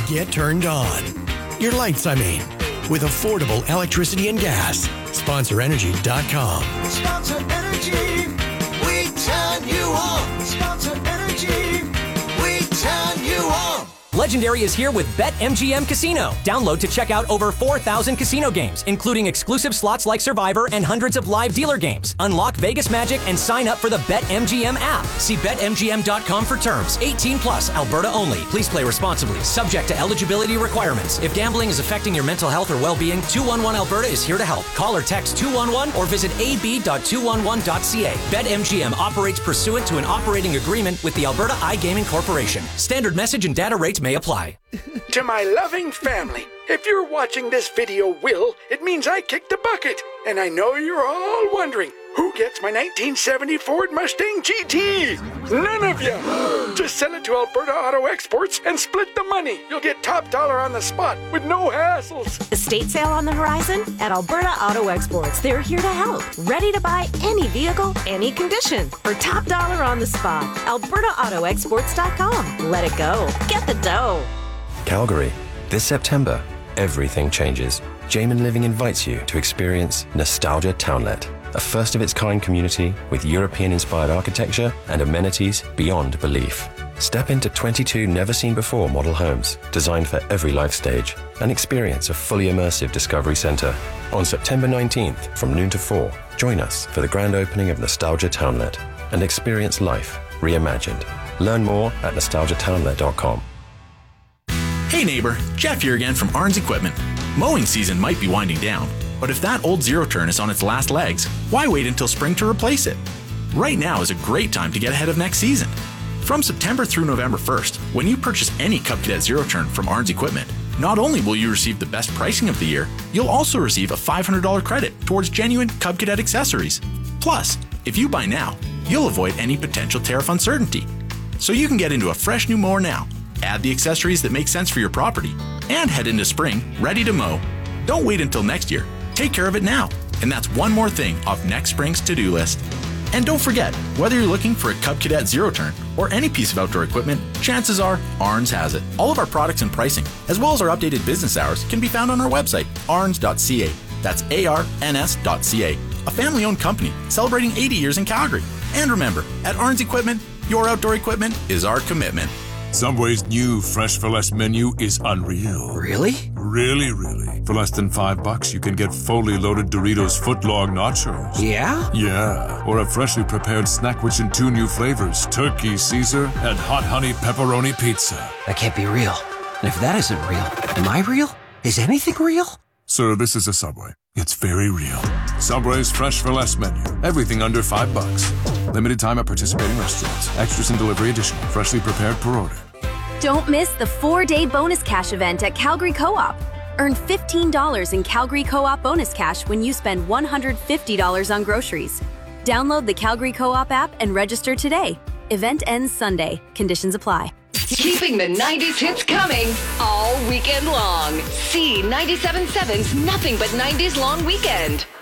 get turned on. Your lights, I mean. With affordable electricity and gas. SponsorEnergy.com. Sponsor Energy, we turn you on. Sponsor Energy, we turn you on. Legendary is here with BetMGM Casino. Download to check out over 4,000 casino games, including exclusive slots like Survivor and hundreds of live dealer games. Unlock Vegas Magic and sign up for the BetMGM app. See BetMGM.com for terms. 18 plus, Alberta only. Please play responsibly. Subject to eligibility requirements. If gambling is affecting your mental health or well-being, 211 Alberta is here to help. Call or text 211 or visit ab.211.ca. BetMGM operates pursuant to an operating agreement with the Alberta iGaming Corporation. Standard message and data rates may apply. To my loving family, if you're watching this video, Will, it means I kicked the bucket. And I know you're all wondering, who gets my 1970 Ford Mustang GT? None of you. Just sell it to Alberta Auto Exports and split the money. You'll get top dollar on the spot with no hassles. Estate sale on the horizon? At Alberta Auto Exports, they're here to help. Ready to buy any vehicle, any condition. For top dollar on the spot. AlbertaAutoExports.com. Let it go. Get the dough. Calgary. This September, everything changes. Jamin Living invites you to experience Nostalgia Townlet, a first-of-its-kind community with European-inspired architecture and amenities beyond belief. Step into 22 never-seen-before model homes designed for every life stage and experience a fully immersive Discovery Centre. On September 19th, from noon to 4, join us for the grand opening of Nostalgia Townlet and experience life reimagined. Learn more at nostalgiatownlet.com. Hey neighbor, Jeff here again from Arns Equipment. Mowing season might be winding down, but if that old zero turn is on its last legs, why wait until spring to replace it? Right now is a great time to get ahead of next season. From September through November 1st, when you purchase any Cub Cadet zero turn from Arns Equipment, not only will you receive the best pricing of the year, you'll also receive a $500 credit towards genuine Cub Cadet accessories. Plus, if you buy now, you'll avoid any potential tariff uncertainty. So you can get into a fresh new mower now, add the accessories that make sense for your property, and head into spring ready to mow. Don't wait until next year. Take care of it now. And that's one more thing off next spring's to-do list. And don't forget, whether you're looking for a Cub Cadet zero turn or any piece of outdoor equipment, chances are Arns has it. All of our products and pricing, as well as our updated business hours, can be found on our website, arns.ca. That's ARNS.ca. A family-owned company celebrating 80 years in Calgary. And remember, at Arns Equipment, your outdoor equipment is our commitment. Subway's new Fresh for Less menu is unreal. Really? Really. For less than $5, you can get fully loaded Doritos footlong nachos. Yeah? Yeah. Or a freshly prepared snack rich in 2 new flavors, Turkey Caesar and Hot Honey Pepperoni Pizza. That can't be real. And if that isn't real, am I real? Is anything real? Sir, this is a Subway. It's very real. Subway's Fresh for Less menu. Everything under $5. Limited time at participating restaurants. Extras and delivery additional. Freshly prepared per order. Don't miss the 4-day bonus cash event at Calgary Co-op. Earn $15 in Calgary Co-op bonus cash when you spend $150 on groceries. Download the Calgary Co-op app and register today. Event ends Sunday. Conditions apply. Keeping the 90s hits coming all weekend long. See 97.7's Nothing But 90s Long Weekend.